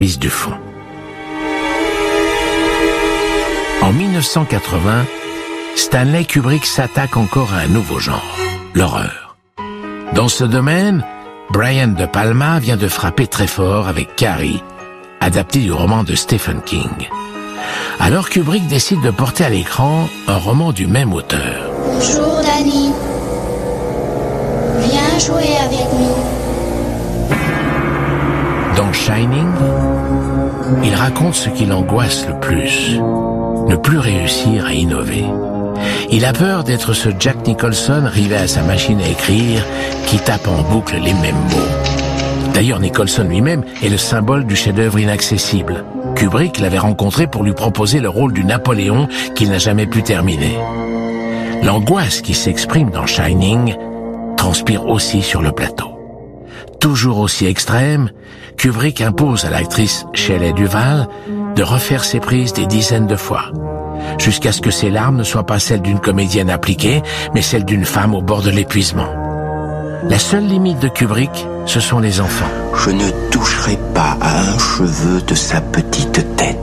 mise du fond. En 1980, Stanley Kubrick s'attaque encore à un nouveau genre, l'horreur. Dans ce domaine, Brian De Palma vient de frapper très fort avec Carrie, adapté du roman de Stephen King. Alors Kubrick décide de porter à l'écran un roman du même auteur. Bonjour Danny, viens jouer avec nous. Dans Shining, il raconte ce qui l'angoisse le plus, ne plus réussir à innover. Il a peur d'être ce Jack Nicholson rivé à sa machine à écrire qui tape en boucle les mêmes mots. D'ailleurs, Nicholson lui-même est le symbole du chef-d'œuvre inaccessible. Kubrick l'avait rencontré pour lui proposer le rôle du Napoléon qu'il n'a jamais pu terminer. L'angoisse qui s'exprime dans Shining transpire aussi sur le plateau. Toujours aussi extrême, Kubrick impose à l'actrice Shelley Duvall de refaire ses prises des dizaines de fois, jusqu'à ce que ses larmes ne soient pas celles d'une comédienne appliquée, mais celles d'une femme au bord de l'épuisement. La seule limite de Kubrick, ce sont les enfants. Je ne toucherai pas à un cheveu de sa petite tête.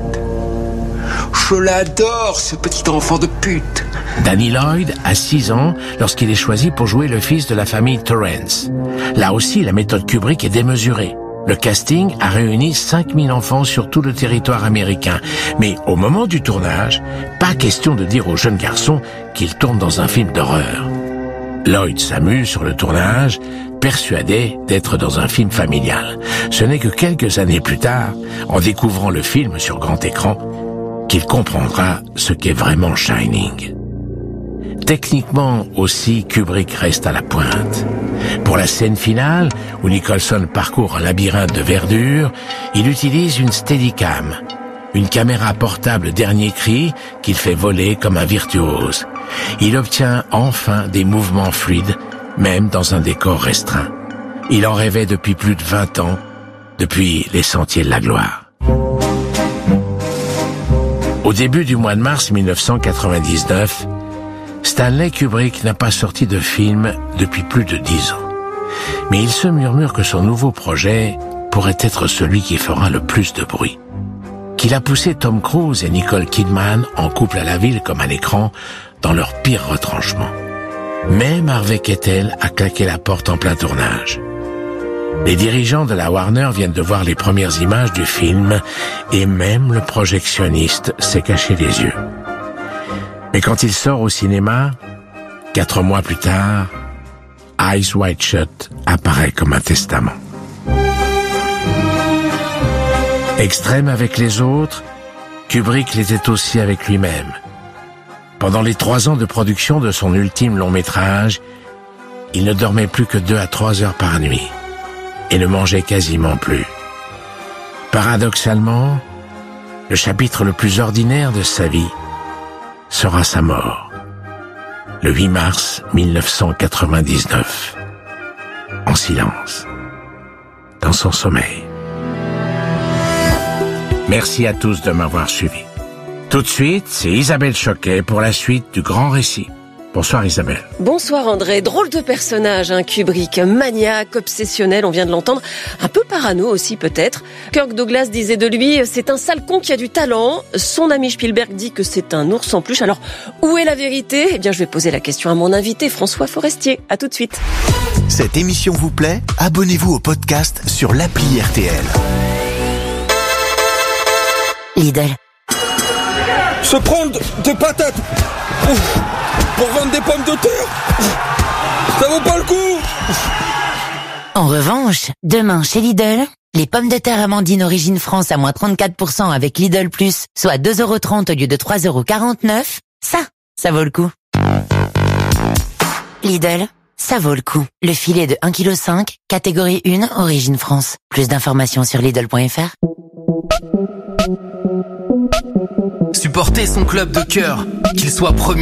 Je l'adore, ce petit enfant de pute. Danny Lloyd a 6 ans lorsqu'il est choisi pour jouer le fils de la famille Torrance. Là aussi, la méthode Kubrick est démesurée. Le casting a réuni 5000 enfants sur tout le territoire américain. Mais au moment du tournage, pas question de dire au jeune garçon qu'il tourne dans un film d'horreur. Lloyd s'amuse sur le tournage, persuadé d'être dans un film familial. Ce n'est que quelques années plus tard, en découvrant le film sur grand écran, qu'il comprendra ce qu'est vraiment Shining. Techniquement aussi, Kubrick reste à la pointe. Pour la scène finale, où Nicholson parcourt un labyrinthe de verdure, il utilise une Steadicam, une caméra portable dernier cri qu'il fait voler comme un virtuose. Il obtient enfin des mouvements fluides, même dans un décor restreint. Il en rêvait depuis plus de 20 ans, depuis les Sentiers de la Gloire. Au début du mois de mars 1999, Stanley Kubrick n'a pas sorti de film depuis plus de 10 ans. Mais il se murmure que son nouveau projet pourrait être celui qui fera le plus de bruit. Qu'il a poussé Tom Cruise et Nicole Kidman en couple à la ville comme à l'écran dans leur pire retranchement. Même Harvey Keitel a claqué la porte en plein tournage. Les dirigeants de la Warner viennent de voir les premières images du film et même le projectionniste s'est caché les yeux. Mais quand il sort au cinéma, 4 mois plus tard, Eyes Wide Shut apparaît comme un testament. Extrême avec les autres, Kubrick l'était aussi avec lui-même. Pendant les 3 ans de production de son ultime long-métrage, il ne dormait plus que 2 à 3 heures par nuit et ne mangeait quasiment plus. Paradoxalement, le chapitre le plus ordinaire de sa vie sera sa mort, le 8 mars 1999, en silence, dans son sommeil. Merci à tous de m'avoir suivi. Tout de suite, c'est Isabelle Choquet pour la suite du grand récit. Bonsoir Isabelle. Bonsoir André, drôle de personnage, Kubrick, maniaque, obsessionnel, on vient de l'entendre, un peu parano aussi peut-être. Kirk Douglas disait de lui, c'est un sale con qui a du talent. Son ami Spielberg dit que c'est un ours en peluche. Alors, où est la vérité ? Eh bien, je vais poser la question à mon invité, François Forestier. À tout de suite. Cette émission vous plaît ? Abonnez-vous au podcast sur l'appli RTL. Lidl. Se prendre des patates pour vendre des pommes de terre, ça vaut pas le coup. En revanche, demain chez Lidl, les pommes de terre Amandine Origine France à moins 34% avec Lidl Plus, soit 2,30€ au lieu de 3,49€, ça vaut le coup. Lidl, ça vaut le coup. Le filet de 1,5 kg, catégorie 1, Origine France. Plus d'informations sur Lidl.fr. Supporter son club de cœur, qu'il soit premier